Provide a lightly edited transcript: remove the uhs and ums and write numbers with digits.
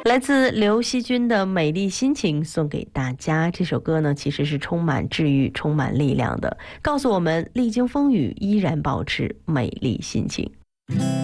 来自刘惜君的《美丽心情》送给大家。这首歌呢，其实是充满治愈、充满力量的，告诉我们历经风雨依然保持美丽心情。